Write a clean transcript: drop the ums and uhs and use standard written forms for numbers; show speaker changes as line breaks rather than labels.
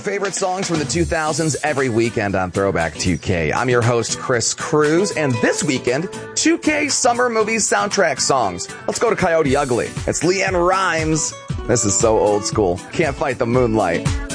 Favorite songs from the 2000s every weekend on Throwback 2K. I'm your host, Chris Cruz, and this weekend, 2K Summer Movies soundtrack songs. Let's go to Coyote Ugly. It's LeAnn Rimes. This is so old school. Can't fight the moonlight.